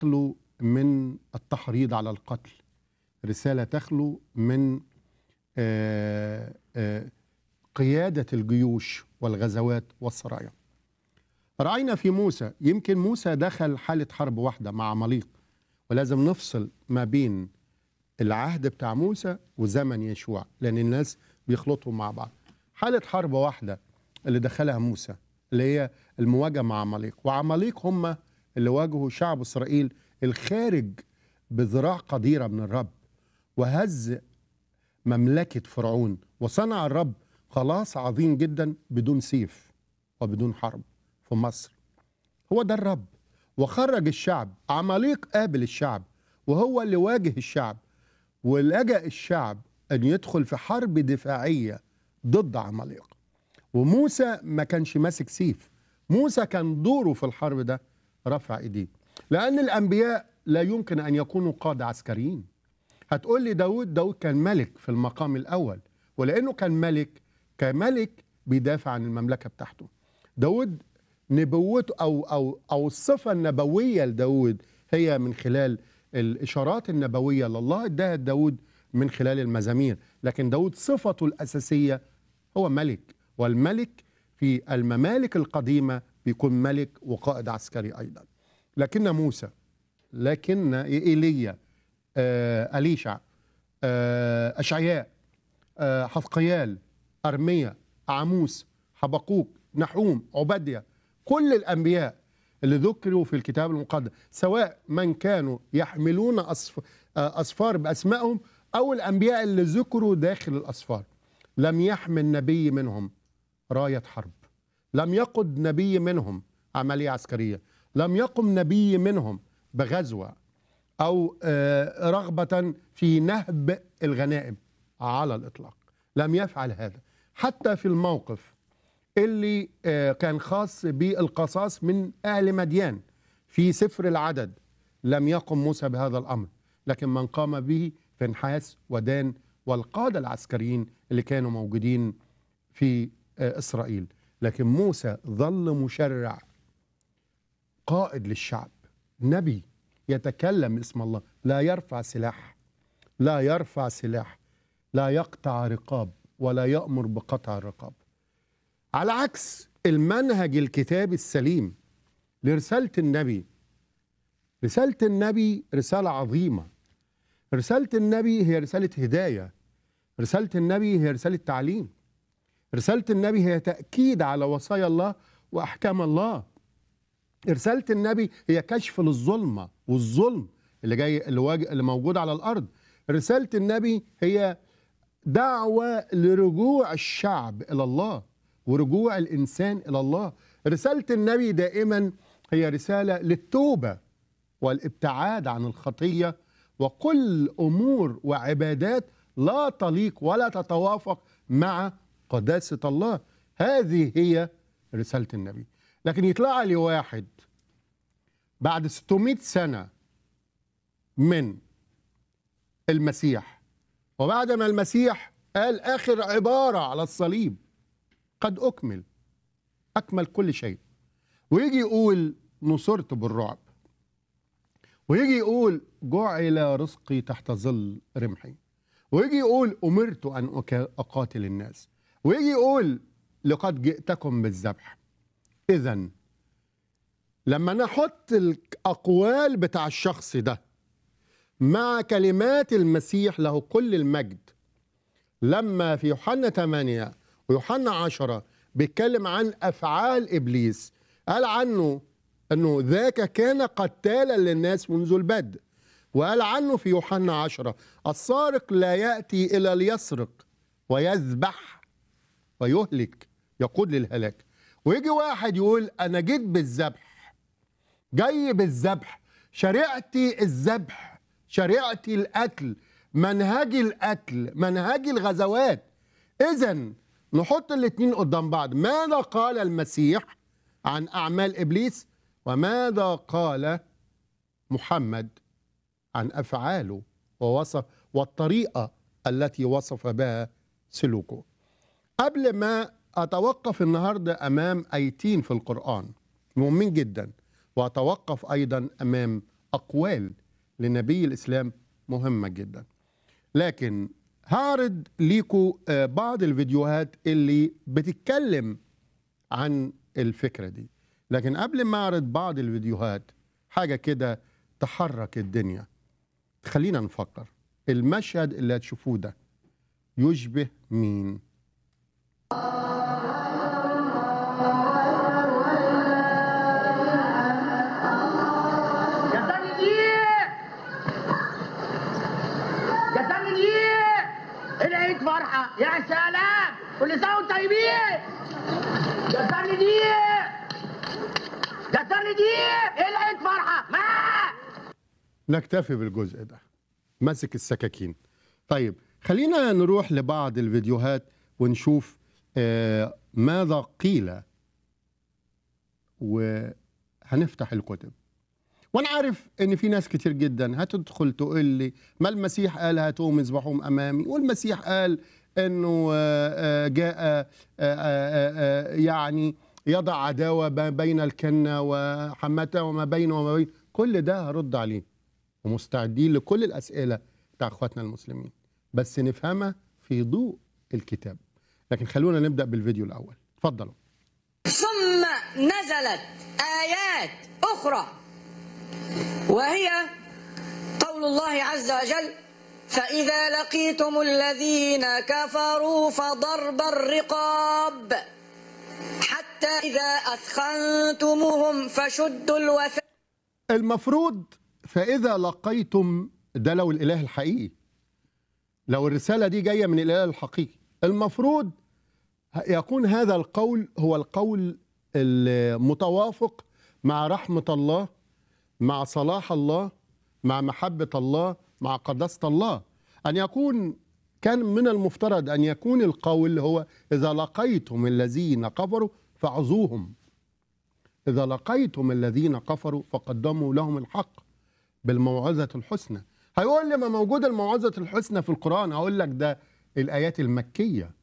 تخلو من التحريض على القتل، رسالة تخلو من قيادة الجيوش والغزوات والسرايا. رأينا في موسى، يمكن موسى دخل حالة حرب واحدة مع عماليق، ولازم نفصل ما بين العهد بتاع موسى وزمن يشوع، لأن الناس بيخلطوا مع بعض. حالة حرب واحدة اللي دخلها موسى اللي هي المواجهة مع عماليق، وعماليق هم اللي واجهوا شعب إسرائيل الخارج بذراع قديرة من الرب، وهز مملكة فرعون، وصنع الرب خلاص عظيم جدا بدون سيف وبدون حرب في مصر. هو ده الرب، وخرج الشعب. عماليق قابل الشعب وهو اللي واجه الشعب، ولجأ الشعب أن يدخل في حرب دفاعية ضد عماليق. وموسى ما كانش ماسك سيف، موسى كان دوره في الحرب ده رفع ايديه، لأن الأنبياء لا يمكن أن يكونوا قادة عسكريين. هتقول لي داود كان ملك في المقام الأول، ولأنه كان ملك كملك بيدافع عن المملكة بتاعته. داود نبوته أو الصفة النبوية لداود هي من خلال الإشارات النبوية لله اداها داود من خلال المزامير، لكن داود صفته الأساسية هو ملك، والملك في الممالك القديمة بيكون ملك وقائد عسكري أيضا. لكن إيليا، أليشع، أشعياء، حزقيال، أرميا، عاموس، حبقوق، نحوم، عبدية، كل الأنبياء اللي ذكروا في الكتاب المقدس، سواء من كانوا يحملون أصفار بأسمائهم أو الأنبياء اللي ذكروا داخل الأصفار، لم يحمل نبي منهم راية حرب، لم يقد نبي منهم عملية عسكرية، لم يقم نبي منهم بغزوة أو رغبة في نهب الغنائم على الإطلاق. لم يفعل هذا. حتى في الموقف اللي كان خاص بالقصاص من أهل مديان في سفر العدد، لم يقم موسى بهذا الأمر، لكن من قام به فنحاس ودان والقادة العسكريين اللي كانوا موجودين في إسرائيل. لكن موسى ظل مشرع، قائد للشعب، نبي يتكلم اسم الله، لا يرفع سلاح، لا يرفع سلاح، لا يقطع رقاب ولا يأمر بقطع الرقاب، على عكس المنهج الكتابي السليم لرسالة النبي. رسالة النبي رسالة عظيمة، رسالة النبي هي رسالة هداية، رسالة النبي هي رسالة تعليم، رسالة النبي هي تأكيد على وصايا الله وأحكام الله. رسالة النبي هي كشف للظلمة والظلم اللي موجود على الأرض. رسالة النبي هي دعوة لرجوع الشعب إلى الله ورجوع الإنسان إلى الله. رسالة النبي دائما هي رسالة للتوبة والابتعاد عن الخطية وكل أمور وعبادات لا تليق ولا تتوافق مع قداسة الله. هذه هي رسالة النبي. لكن يطلع لي واحد بعد 600 سنة من المسيح، وبعد ما المسيح قال آخر عبارة على الصليب، قد أكمل كل شيء، ويجي يقول نصرت بالرعب، ويجي يقول جعل رزقي تحت ظل رمحي، ويجي يقول أمرت أن أقاتل الناس، ويجي يقول لقد جئتكم بالذبح. إذن لما نحط الأقوال بتاع الشخص ده مع كلمات المسيح له كل المجد، لما في يوحنا 8 ويوحنا 10 بيتكلم عن أفعال إبليس، قال عنه أنه ذاك كان قتالا للناس منذ البدء، وقال عنه في يوحنا 10 السارق لا يأتي إلا ليسرق ويذبح ويهلك، يقود للهلاك. ويجي واحد يقول أنا جيت بالذبح، جاي بالذبح، شريعتي الذبح، شريعتي القتل، منهجي القتل، منهجي الغزوات. إذن نحط الاتنين قدام بعض، ماذا قال المسيح عن أعمال إبليس وماذا قال محمد عن أفعاله والطريقة التي وصف بها سلوكه. قبل ما أتوقف النهاردة أمام آيتين في القرآن مهمين جدا، وأتوقف أيضا أمام أقوال لنبي الإسلام مهمة جدا. لكن هعرض ليكم بعض الفيديوهات اللي بتتكلم عن الفكرة دي. لكن قبل ما أعرض بعض الفيديوهات، حاجة كده تحرك الدنيا، خلينا نفكر المشهد اللي هتشوفوه ده يشبه مين؟ العيد فرحة يا سلام، كل سنة وانتم طيبين. جسرني دقيق العيد فرحة. نكتفي بالجزء ده، ماسك السكاكين. طيب خلينا نروح لبعض الفيديوهات ونشوف ماذا قيل، وهنفتح الكتب. وانا عارف ان في ناس كتير جدا هتدخل تقول لي ما المسيح قال هاتوهم اذبحوهم امامي، والمسيح قال انه جاء يعني يضع عداوه بين الكنه وحمته وما بينه وما بين. كل ده هرد عليه ومستعدين لكل الاسئله بتاع اخواتنا المسلمين، بس نفهمها في ضوء الكتاب. لكن خلونا نبدا بالفيديو الاول، اتفضلوا. ثم نزلت آيات أخرى وهي قول الله عز وجل: فإذا لقيتم الذين كفروا فضرب الرقاب حتى إذا أثخنتموهم فشدوا الوثاق. المفروض فإذا لقيتم، ده لو الإله الحقيقي، لو الرسالة دي جاية من الإله الحقيقي، المفروض يكون هذا القول هو القول المتوافق مع رحمة الله، مع صلاح الله، مع محبة الله، مع قداسة الله. أن يكون كان من المفترض أن يكون القول هو إذا لقيتم الذين كفروا فعظوهم. إذا لقيتم الذين كفروا فقدموا لهم الحق بالموعظة الحسنى. هيقول لي ما موجود الموعظة الحسنى في القرآن، هقول لك ده الآيات المكية.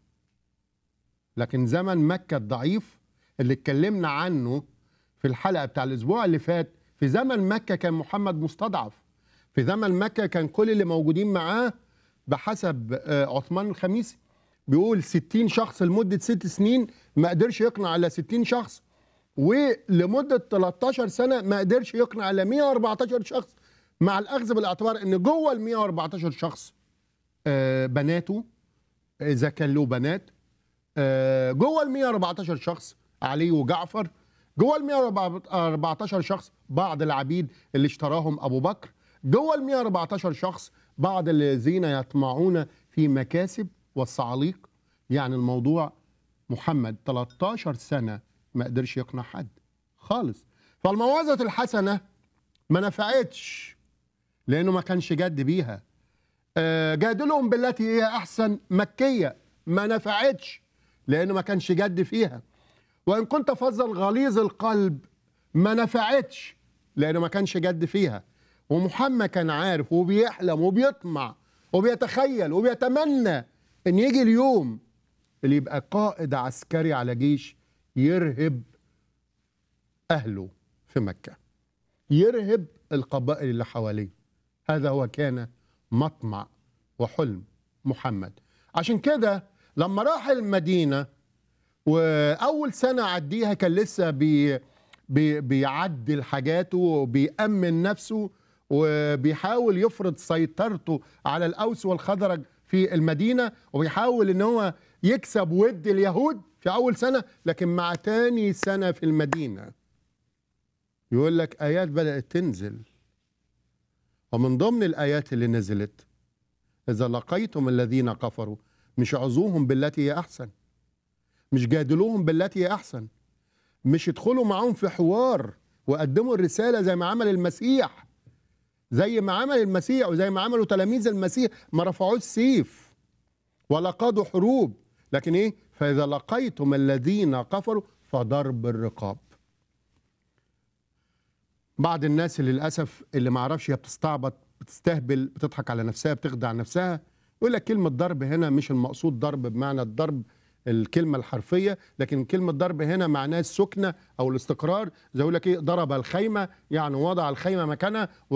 لكن زمن مكة الضعيف اللي اتكلمنا عنه في الحلقة بتاع الأسبوع اللي فات، في زمن مكة كان محمد مستضعف. في زمن مكة كان كل اللي موجودين معاه بحسب عثمان الخميسي بيقول 60 شخص لمدة 6 سنين، ما قدرش يقنع على 60 شخص، ولمدة 13 سنة ما قدرش يقنع على 114 شخص، مع الأخذ بالاعتبار أن جوه ال 114 شخص بناته إذا كان له بنات، جوه ال 114 شخص علي وجعفر، جوه ال 114 شخص بعض العبيد اللي اشتراهم أبو بكر، جوه ال 114 شخص بعض الذين يطمعون في مكاسب والصعاليق. يعني الموضوع محمد 13 سنة ما قدرش يقنع حد خالص. فالموعظة الحسنة ما نفعتش لأنه ما كانش جد بيها. جادلهم بالتي هي أحسن مكية ما نفعتش لأنه ما كانش جد فيها. وإن كنت فظا غليظ القلب ما نفعتش لأنه ما كانش جد فيها. ومحمد كان عارف وبيحلم وبيطمع وبيتخيل وبيتمنى ان يجي اليوم اللي يبقى قائد عسكري على جيش يرهب اهله في مكة، يرهب القبائل اللي حواليه. هذا هو كان مطمع وحلم محمد. عشان كده لما راح المدينة واول سنة عديها كان لسه بيعدل حاجاته وبيأمن نفسه وبيحاول يفرض سيطرته على الأوس والخزرج في المدينة، وبيحاول ان هو يكسب ود اليهود في أول سنة. لكن مع تاني سنة في المدينة يقول لك آيات بدأت تنزل، ومن ضمن الآيات اللي نزلت إذا لقيتم الذين كفروا مش عظوهم بالتي هي أحسن، مش جادلوهم بالتي هي أحسن، مش يدخلوا معهم في حوار وقدموا الرسالة زي ما عمل المسيح، زي ما عمل المسيح وزي ما عملوا تلاميذ المسيح. ما رفعوش سيف ولا قادوا حروب، لكن ايه؟ فإذا لقيتم الذين كفروا فضرب الرقاب. بعض الناس اللي للأسف اللي ما عرفش، هي بتستعبط، بتستهبل، بتضحك على نفسها، بتخدع نفسها، يقول لك كلمة ضرب هنا مش المقصود ضرب بمعنى الضرب الكلمة الحرفية، لكن كلمة ضرب هنا معناه السكنة أو الاستقرار. زي يقول لك ايه؟ ضرب الخيمة، يعني وضع الخيمة مكانها.